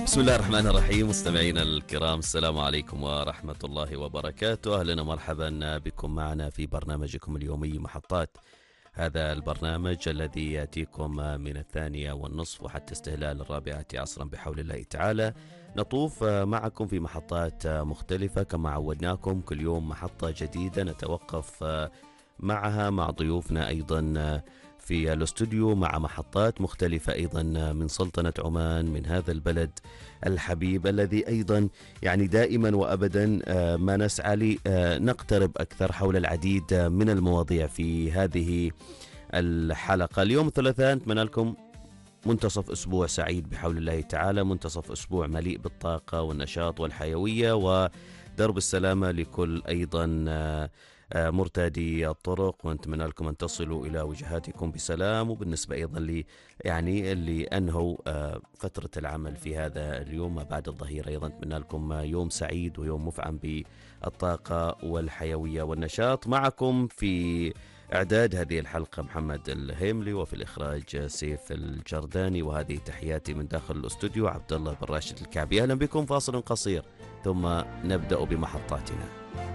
بسم الله الرحمن الرحيم. مستمعينا الكرام، السلام عليكم ورحمة الله وبركاته. أهلا ومرحبا بكم معنا في برنامجكم اليومي محطات. هذا البرنامج الذي يأتيكم من 2:30 وحتى استهلال 4 عصرا بحول الله تعالى. نطوف معكم في محطات مختلفة كما عودناكم، كل يوم محطة جديدة نتوقف معها مع ضيوفنا أيضا في الاستوديو، مع محطات مختلفة أيضا من سلطنة عمان، من هذا البلد الحبيب الذي أيضا يعني دائما وأبدا ما نسعى لنقترب أكثر حول العديد من المواضيع في هذه الحلقة. اليوم الثلاثاء، نتمنى لكم منتصف أسبوع سعيد بحول الله تعالى، منتصف أسبوع مليء بالطاقة والنشاط والحيوية ودرب السلامة لكل أيضا مرتادي الطرق، ونتمنى لكم أن تصلوا إلى وجهاتكم بسلام. وبالنسبة أيضا لي يعني اللي أنهوا فترة العمل في هذا اليوم ما بعد الظهيرة، أيضا نتمنى لكم يوم سعيد ويوم مفعم بالطاقة والحيوية والنشاط. معكم في إعداد هذه الحلقة محمد الهيملي، وفي الإخراج سيف الجرداني، وهذه تحياتي من داخل الاستوديو عبد الله بن راشد الكعبي. أهلا بكم. فاصل قصير ثم نبدأ بمحطاتنا.